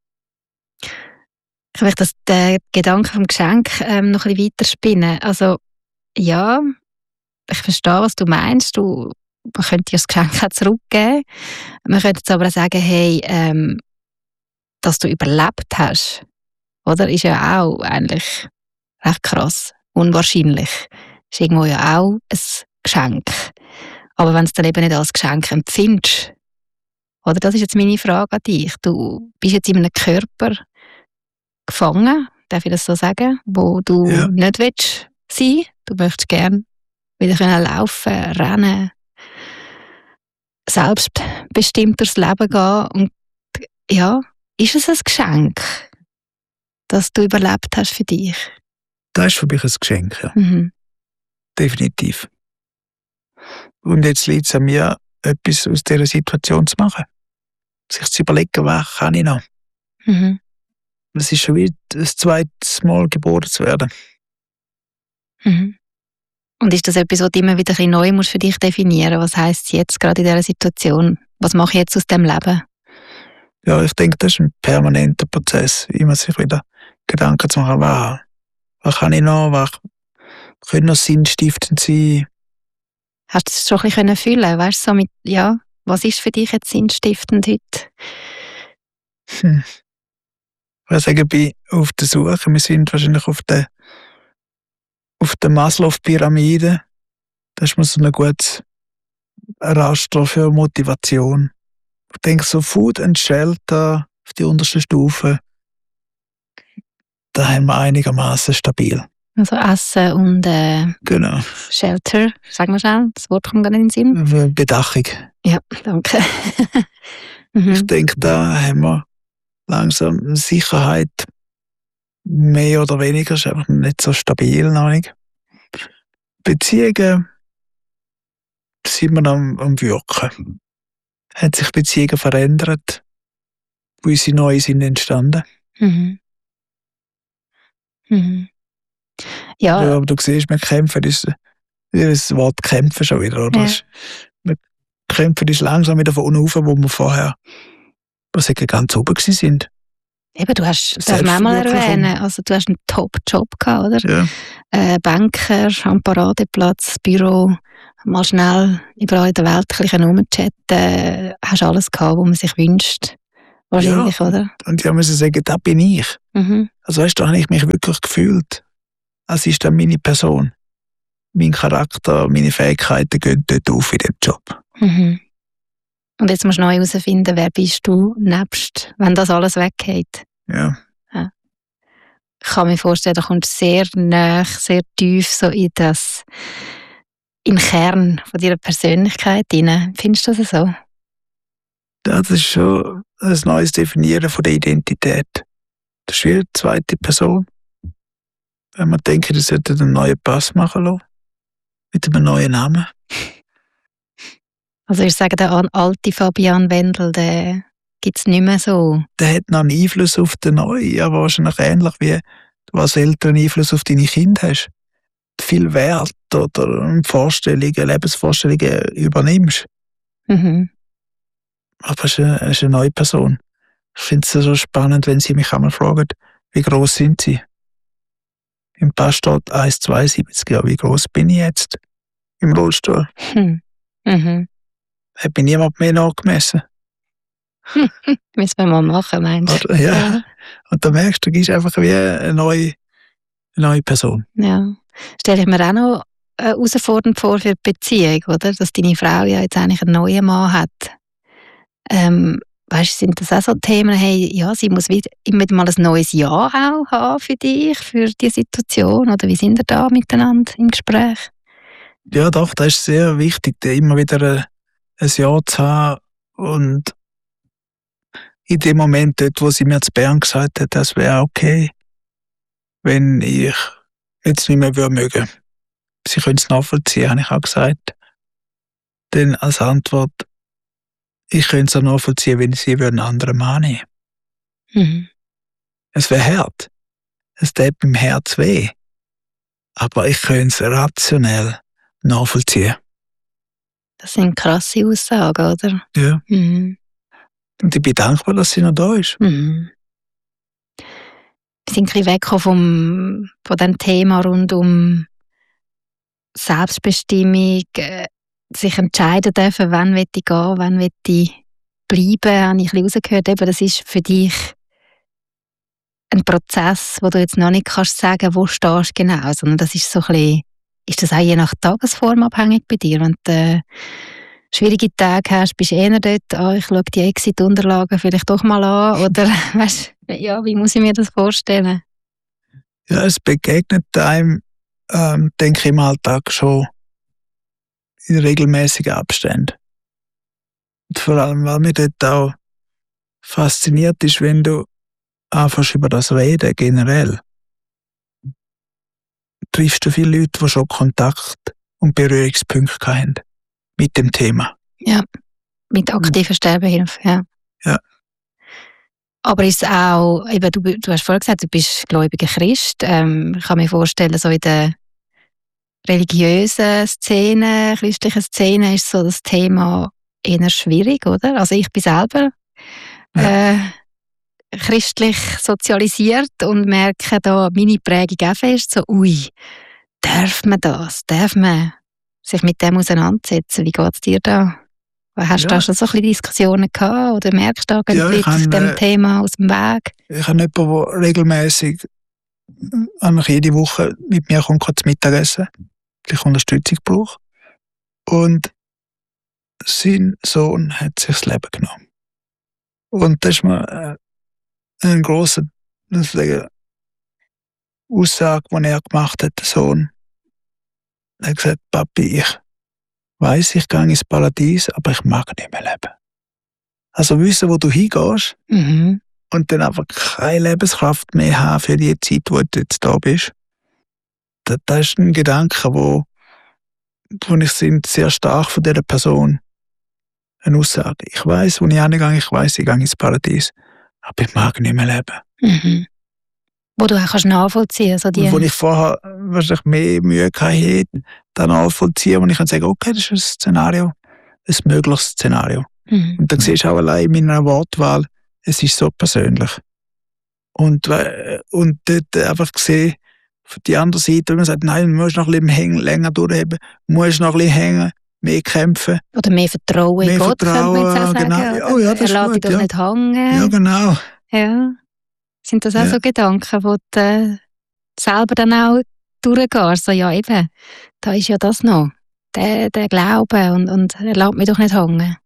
Ich möchte den Gedanken vom Geschenk noch ein bisschen weiterspinnen. Also, ja, ich verstehe, was du meinst. Man könnte ja das Geschenk auch zurückgeben. Man könnte jetzt aber auch sagen, hey, dass du überlebt hast, oder, ist ja auch eigentlich recht krass, unwahrscheinlich. Ist irgendwo ja auch ein Geschenk. Aber wenn du es dann eben nicht als Geschenk empfindest, oder, das ist jetzt meine Frage an dich. Du bist jetzt in einem Körper gefangen, darf ich das so sagen, wo du nicht willst sein. Du möchtest gerne wieder können laufen, rennen, selbstbestimmt durchs Leben gehen. Und ja, ist es ein Geschenk, dass du überlebt hast für dich? Das ist für mich ein Geschenk, ja. Mhm. Definitiv. Und jetzt liegt es an mir, etwas aus dieser Situation zu machen. Sich zu überlegen, was kann ich noch. Mhm. Es ist schon wieder das zweite Mal geboren zu werden. Mhm. Und ist das etwas, was du immer wieder ein bisschen neu musst für dich definieren? Was heisst es jetzt gerade in dieser Situation? Was mache ich jetzt aus dem Leben? Ja, ich denke, das ist ein permanenter Prozess, immer sich wieder Gedanken zu machen, was kann ich noch, was könnte noch sinnstiftend sein. Hast du es schon ein bisschen fühlen? Weißt du, so mit, ja, was ist für dich jetzt sinnstiftend heute? Ich würde sagen, ich bin auf der Suche. Wir sind wahrscheinlich auf der Maslow-Pyramide. Das ist mir so ein gutes Raster für Motivation. Ich denke, so Food and Shelter auf die unterste Stufe, da haben wir einigermaßen stabil. Also Essen und Genau. Shelter, sagen wir schnell, das Wort kommt gar nicht in den Sinn. Bedachung. Ja, danke. Ich denke, da haben wir langsam Sicherheit, mehr oder weniger, ist einfach nicht so stabil noch nicht. Beziehungen sind wir am Wirken. Hat sich Beziehungen verändert, unsere neue sind entstanden. Mhm. Mhm. Ja. Aber du siehst, wir kämpfen, ist das Wort kämpfen schon wieder, oder? Ja. Wir kämpfen ist langsam wieder von unten rauf, wo wir vorher ganz oben sind. Eben, darf man auch mal erwähnen, also du hast einen Top-Job gehabt, oder? Ja. Banker am Paradeplatz, Büro, mal schnell überall in der Welt ein bisschen rumchatten, hast alles gehabt, was man sich wünscht. Wahrscheinlich, ja, oder? Und ich muss sagen, das bin ich. Mhm. Also weißt du, da habe ich mich wirklich gefühlt. Es ist dann meine Person. Mein Charakter, meine Fähigkeiten gehen dort auf in dem Job. Mhm. Und jetzt musst du neu herausfinden, wer bist du nebst, wenn das alles weggeht. Ja. Ich kann mir vorstellen, da kommst du sehr nah, sehr tief so in den Kern von deiner Persönlichkeit hinein. Findest du das so? Das ist schon ein neues Definieren von der Identität. Das ist wie eine zweite Person. Wenn man denkt, das sollte einen neuen Pass machen lassen. Mit einem neuen Namen. Also ich sage, der alte Fabian Wendel, den gibt es nicht mehr so. Der hat noch einen Einfluss auf den neuen, ja, wahrscheinlich ähnlich wie du als Eltern Einfluss auf deine Kinder hast. Viel Wert oder Vorstellungen, Lebensvorstellungen übernimmst. Mhm. Aber es ist eine neue Person. Ich finde es so spannend, wenn sie mich einmal fragen, wie groß sind sie? Im Pass steht 1,72, ja, wie groß bin ich jetzt? Im Rollstuhl. Mhm. Hat mich niemand mehr nachgemessen. Müssen wir mal machen, meinst du? Oder? Ja. Und da merkst du, du gehst einfach wie eine neue Person. Ja. Stelle ich mir auch noch herausfordernd vor für die Beziehung, oder? Dass deine Frau ja jetzt eigentlich einen neuen Mann hat. Weißt du, sind das auch so Themen, hey, ja, sie muss immer wieder mal ein neues Ja auch haben für dich, für die Situation? Oder wie sind ihr da miteinander im Gespräch? Ja, doch, das ist sehr wichtig, da immer wieder ein Ja zu haben. Und in dem Moment, dort, wo sie mir zu Bern gesagt hat, das wäre okay, wenn ich jetzt nicht mehr mögen würde. Sie können es nachvollziehen, habe ich auch gesagt. Denn als Antwort, ich könnte es auch nachvollziehen, wenn sie einen anderen Mann nehmen. Mhm. Es wäre hart. Es tut im Herz weh. Aber ich könnte es rationell nachvollziehen. Das sind krasse Aussagen, oder? Ja. Mhm. Und ich bin dankbar, dass sie noch da ist. Mhm. Wir sind ein bisschen weggekommen von dem Thema rund um Selbstbestimmung, sich entscheiden dürfen, wann will ich gehen, wann will ich bleiben, habe ich ein bisschen rausgehört. Eben, das ist für dich ein Prozess, wo du jetzt noch nicht kannst sagen, wo stehst du genau, sondern das ist so ein bisschen, ist das auch je nach Tagesform abhängig bei dir? Wenn du schwierige Tage hast, bist du eher dort, ich schaue die Exit-Unterlagen vielleicht doch mal an, oder weißt, ja, wie muss ich mir das vorstellen? Ja, es begegnet einem, denke ich, im Alltag schon in regelmäßigen Abständen. Und vor allem, weil mich dort auch fasziniert ist, wenn du anfängst über das reden, generell. Triffst du viele Leute, die schon Kontakt und Berührungspunkte haben mit dem Thema. Ja, mit aktiver Sterbehilfe, ja. Ja. Aber ist es auch, eben, du hast vorhin gesagt, du bist gläubiger Christ. Ich kann mir vorstellen, so in der religiösen Szene, christlichen Szene, ist so das Thema eher schwierig, oder? Also ich bin selber christlich sozialisiert und merke da meine Prägung auch fest, so, ui, darf man das? Darf man sich mit dem auseinandersetzen? Wie geht es dir da? Hast du da schon so ein bisschen Diskussionen gehabt oder merkst du da auf dem Thema aus dem Weg? Ich habe jemanden, der regelmäßig jede Woche mit mir kommt zum Mittagessen, weil ich Unterstützung brauche. Und sein Sohn hat sich das Leben genommen. Und das ist mir eine grosse Aussage, die er gemacht hat, der Sohn. Er hat gesagt, Papi, ich weiss, ich gehe ins Paradies, aber ich mag nicht mehr leben. Also wissen, wo du hingehst und dann einfach keine Lebenskraft mehr haben für die Zeit, wo du jetzt da bist. Das ist ein Gedanke, wo ich sehr stark von dieser Person eine Aussage. Ich weiss, wo ich hingehe, ich weiss, ich gehe ins Paradies, aber ich mag nicht mehr leben. Mhm. Wo du auch kannst nachvollziehen kannst. Und wo ich vorher wahrscheinlich mehr Mühe hatte, dann nachvollziehen, wo ich kann sagen, okay, das ist ein Szenario, ein mögliches Szenario. Mhm. Und dann siehst du auch allein in meiner Wortwahl, es ist so persönlich. Und dort einfach gesehen, Für die andere Seite, wenn man sagt, nein, du musst noch ein bisschen länger durchheben, musst noch ein bisschen hängen, mehr kämpfen. Oder mehr Vertrauen in Gott, könnte man jetzt auch sagen. Genau. Oh, ja, das er lässt ist dich gut, doch nicht hängen. Ja, genau. Ja. Sind das auch so Gedanken, wo du selber dann auch durchgehst? Also, ja, eben, da ist ja das noch. Der Glaube und er lässt mich doch nicht hängen.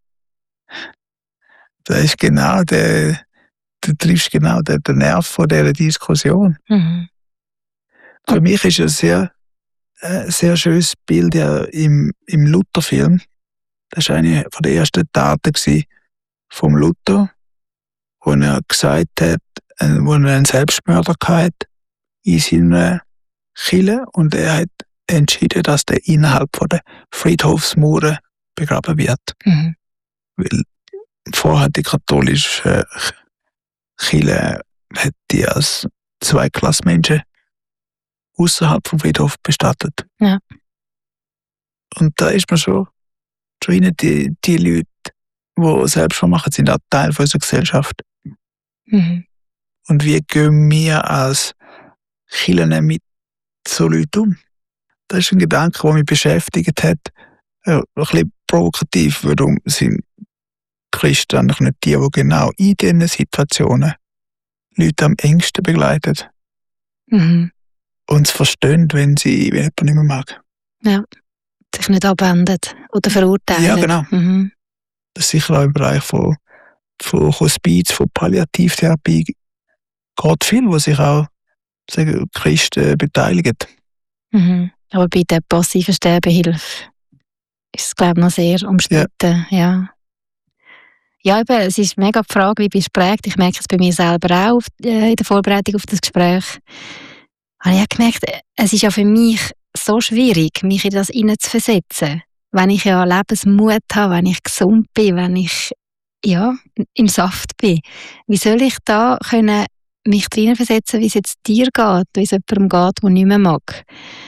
Das ist genau du triffst genau den Nerv von dieser Diskussion. Mhm. Für mich ist es ein sehr schönes Bild ja, im Luther-Film. Das war eine von den ersten Taten vom Luther, wo er gesagt hat, wo er einen Selbstmörder hatte in seiner Kirche und er hat entschieden, dass der innerhalb von der Friedhofsmauern begraben wird. Mhm. Weil vorher die katholische Kirche hat die als Zweiklassmenschen außerhalb vom Friedhof bestattet. Ja. Und da ist man schon rein, die Leute, die Selbstmord machen, sind auch Teil unserer Gesellschaft. Mhm. Und wie gehen wir als Kirchen mit so Leuten um? Das ist ein Gedanke, der mich beschäftigt hat. Ein bisschen provokativ, warum sind Christen eigentlich nicht die genau in diesen Situationen Leute am engsten begleiten Mhm. und es verstehen, wenn jemand nicht mehr mag. Ja, sich nicht abwenden oder verurteilen. Ja, genau. Mhm. Das ist sicher auch im Bereich von Hospiz, von Palliativtherapie geht viel, wo sich auch Christen beteiligen. Mhm. Aber bei der passiven Sterbehilfe ist es, glaube ich, noch sehr umstritten. Ja. Ja, eben, es ist mega die Frage, wie bist du geprägt. Ich merke es bei mir selber auch in der Vorbereitung auf das Gespräch. Habe ich auch gemerkt, es ist ja für mich so schwierig, mich in das hineinzuversetzen. Wenn ich ja Lebensmut habe, wenn ich gesund bin, wenn ich im Saft bin. Wie soll ich da können mich hineinversetzen, wie es jetzt dir geht, wie es jemandem geht, der nicht mehr mag?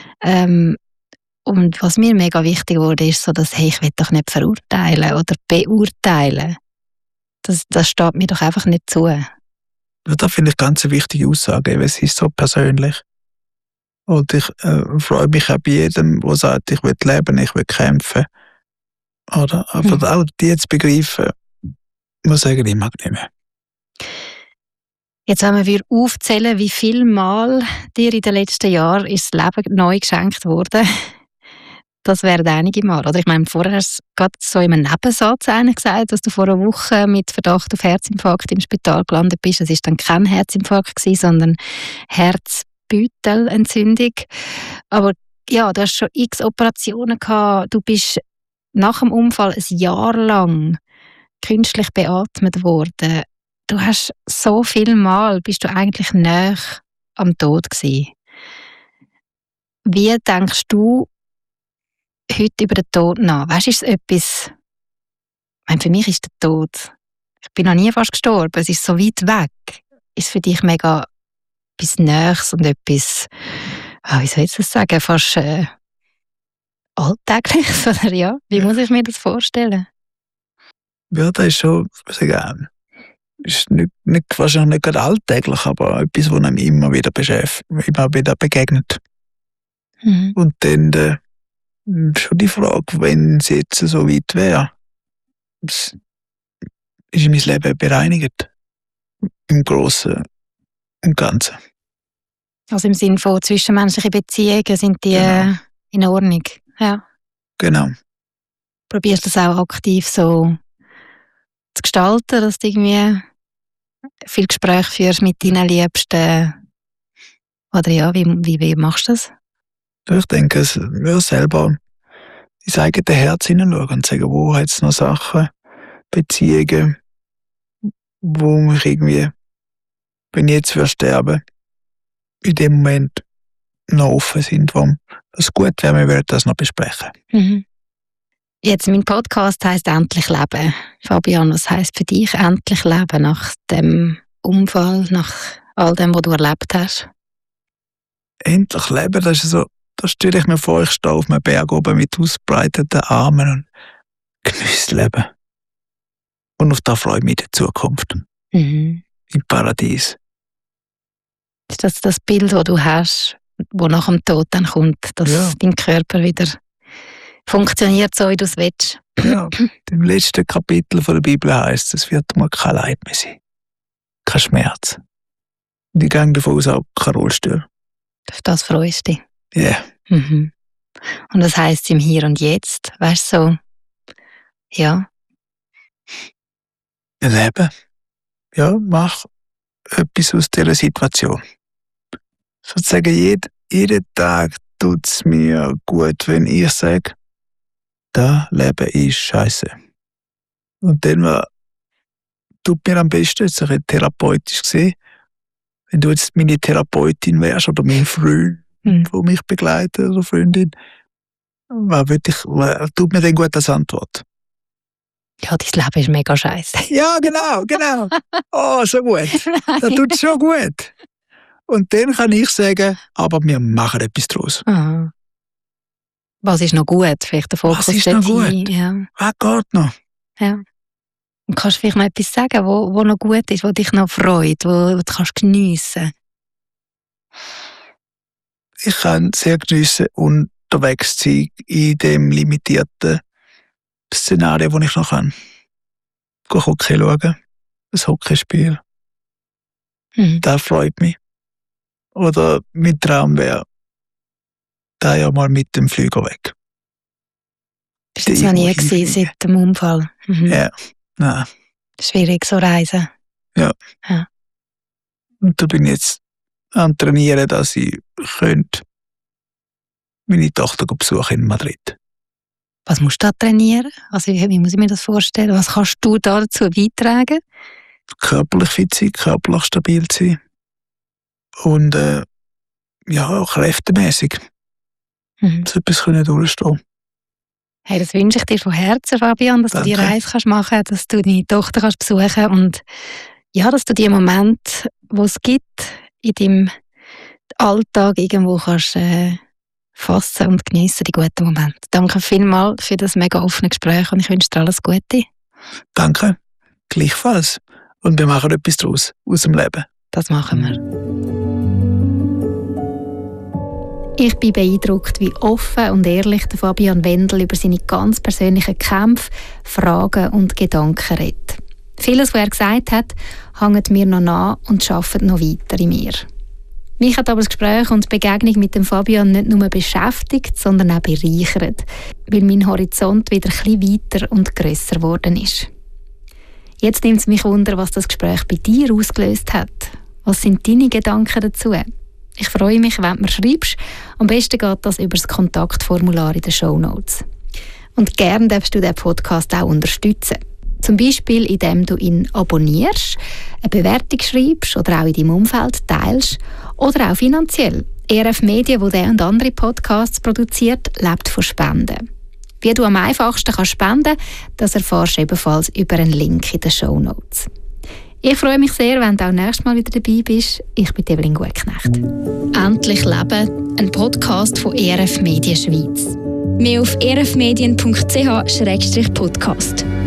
Und was mir mega wichtig wurde, ist so, dass ich will doch nicht verurteilen oder beurteilen. Das steht mir doch einfach nicht zu. Ja, das finde ich ganz eine wichtige Aussage, weil es ist so persönlich. Und ich freue mich auch bei jedem, der sagt, ich will leben, ich will kämpfen. Oder? Aber auch die zu begreifen, muss sagen, ich mag nicht mehr. Jetzt, wenn wir aufzählen, wie viel Mal dir in den letzten Jahren ist das Leben neu geschenkt wurde, das wären einige Mal. Oder ich meine, vorher hast du gerade so in einem Nebensatz eigentlich gesagt, dass du vor einer Woche mit Verdacht auf Herzinfarkt im Spital gelandet bist. Es war dann kein Herzinfarkt gewesen, sondern Herzbeutelentzündung. Aber ja, du hast schon x Operationen gehabt. Du bist nach dem Unfall ein Jahr lang künstlich beatmet worden. Du hast so viel Mal bist du eigentlich näher am Tod gewesen. Wie denkst du heute über den Tod nach? Weißt du, ist es etwas, ich meine, für mich ist der Tod, ich bin noch nie fast gestorben, es ist so weit weg. Ist für dich mega etwas Nächstes und etwas, wie soll ich das sagen, fast Alltägliches, oder ja? Wie muss ich mir das vorstellen? Ja, das ist schon, ist wahrscheinlich nicht gerade alltäglich, aber etwas, was einem immer wieder beschäftigt, immer wieder begegnet. Mhm. Und dann schon die Frage, wenn es jetzt so weit wäre, ist mein Leben bereinigt. Im Großen und Ganzen. Also im Sinne von zwischenmenschliche Beziehungen sind die in Ordnung. Ja. Genau. Probierst du das auch aktiv so zu gestalten, dass du irgendwie viel Gespräch führst mit deinen Liebsten? Oder ja, wie machst du das? Ich denke, es würde selber ins eigene Herz hineinschauen und sagen, wo hat es noch Sachen, Beziehungen, wo mich irgendwie, wenn ich jetzt sterben, in dem Moment noch offen sind, wo es gut wäre, wir würden das noch besprechen. Mhm. Jetzt, mein Podcast heisst «Endlich leben». Fabian, was heisst für dich «Endlich leben» nach dem Unfall, nach all dem, was du erlebt hast? Endlich leben, das ist so, da stelle ich mir vor, ich stehe auf einem Berg oben mit ausgebreiteten Armen und genieße Leben. Und auf das freue ich mich in der Zukunft. Mhm. Im Paradies. Ist das das Bild, das du hast, wo nach dem Tod dann kommt, dass dein Körper wieder funktioniert, so wie du es willst. Ja, im letzten Kapitel der Bibel heisst es wird mal kein Leid mehr sein. Kein Schmerz. Und ich gehe davon aus, auch kein Rollstuhl. Auf das freust du dich? Ja. Yeah. Mhm. Und das heisst im Hier und Jetzt, weißt du, so, ja. Leben. Ja, mach etwas aus dieser Situation. Sozusagen jeden Tag tut es mir gut, wenn ich sage, das Leben ist scheiße. Und dann tut mir am besten, jetzt ein therapeutisch gesehen, wenn du jetzt meine Therapeutin wärst oder mein Freund, der mich begleitet oder Freundin, was tut mir denn gut als Antwort? Ja, dein Leben ist mega scheiße. Ja, genau. Oh, so gut. Das tut schon gut. Und dann kann ich sagen, aber wir machen etwas daraus. Aha. Was ist noch gut? Vielleicht der Fokus. Was ist noch gut? Ja. Was geht noch? Ja. Und kannst du vielleicht noch etwas sagen, wo noch gut ist, wo dich noch freut, wo du kannst geniessen? Ich kann sehr geniessen, unterwegs sein in dem limitierten Szenario, das ich noch kann. Gehen Hockey schauen, ein Hockeyspiel. Das freut mich. Oder mein Traum wäre, da ja mal mit dem Flieger weg. Bist du noch nie gewesen seit dem Unfall? Ja, nein. Schwierig so reisen. Ja. Und da bin ich jetzt am Trainieren, dass ich meine Tochter besuchen in Madrid. Was musst du da trainieren? Also wie muss ich mir das vorstellen? Was kannst du da dazu beitragen? Körperlich fit sein, körperlich stabil sein. Und auch kräftemäßig. So etwas durchstehen. Hey, das wünsche ich dir von Herzen, Fabian, dass du die Reise machen kannst, dass du deine Tochter besuchen kannst und ja, dass du die Momente, die es gibt, in deinem Alltag irgendwo kannst fassen und geniessen, die guten Momente. Danke vielmals für das mega offene Gespräch und ich wünsche dir alles Gute. Danke, gleichfalls. Und wir machen etwas daraus, aus dem Leben. Das machen wir. Ich bin beeindruckt, wie offen und ehrlich der Fabian Wendel über seine ganz persönlichen Kämpfe, Fragen und Gedanken redet. Vieles, was er gesagt hat, hängt mir noch nach und arbeitet noch weiter in mir. Mich hat aber das Gespräch und die Begegnung mit dem Fabian nicht nur beschäftigt, sondern auch bereichert, weil mein Horizont wieder ein bisschen weiter und grösser geworden ist. Jetzt nimmt es mich wunder, was das Gespräch bei dir ausgelöst hat. Was sind deine Gedanken dazu? Ich freue mich, wenn du mir schreibst. Am besten geht das über das Kontaktformular in den Shownotes. Und gerne darfst du den Podcast auch unterstützen. Zum Beispiel, indem du ihn abonnierst, eine Bewertung schreibst oder auch in deinem Umfeld teilst oder auch finanziell. ERF Media, die diesen und andere Podcasts produziert, lebt von Spenden. Wie du am einfachsten kannst spenden, das erfährst du ebenfalls über einen Link in den Shownotes. Ich freue mich sehr, wenn du auch nächstes Mal wieder dabei bist. Ich bin Evelyn Gutknecht. Endlich Leben, ein Podcast von ERF Media Schweiz. Mehr auf erfmedien.ch/podcast.